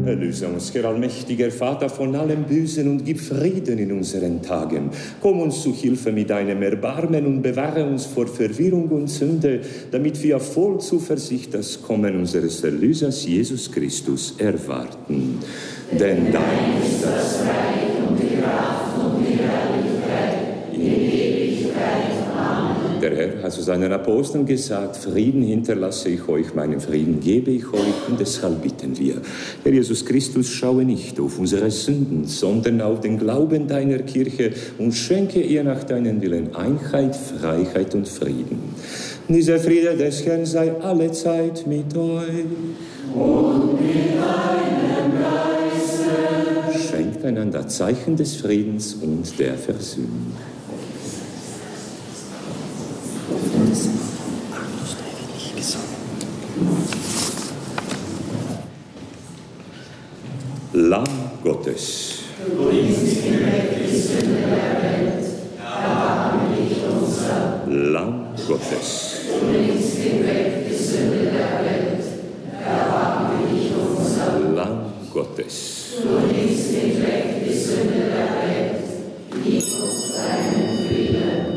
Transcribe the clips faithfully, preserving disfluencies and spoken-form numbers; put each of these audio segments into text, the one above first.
Erlöse uns, Herr allmächtiger Vater, von allem Bösen und gib Frieden in unseren Tagen. Komm uns zu Hilfe mit deinem Erbarmen und bewahre uns vor Verwirrung und Sünde, damit wir voll Zuversicht das Kommen unseres Erlösers Jesus Christus erwarten. Denn dein ist das Reich und die Kraft und die Herrlichkeit in Ewigkeit. Amen. Der Herr hat zu seinen Aposteln gesagt, Frieden hinterlasse ich euch, meinen Frieden gebe ich euch, und deshalb bitten wir. Herr Jesus Christus, schaue nicht auf unsere Sünden, sondern auf den Glauben deiner Kirche und schenke ihr nach deinem Willen Einheit, Freiheit und Frieden. Dieser Friede des Herrn sei allezeit mit euch. Und mit deinem Geiste. Schenkt einander Zeichen des Friedens und der Versöhnung. Lamm Gottes. Du bringst hinweg die Sünde der Welt, erbarme dich unser. Lamm Gottes. Du bringst hinweg die Sünde der Welt, erbarme dich unser. Lamm Gottes. Du bringst hinweg die Sünde der Welt, gib uns deinen Frieden.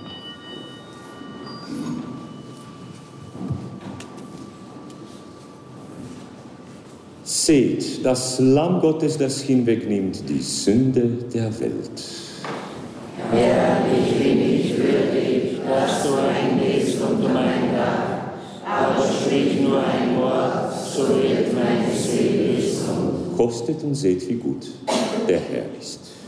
Seht, das Lamm Gottes, das hinwegnimmt die Sünde der Welt. Herr, ich bin nicht würdig, dass du eingehst unter mein Dach, aber sprich nur ein Wort, so wird meine Seele gesund. Kostet und seht, wie gut der Herr ist.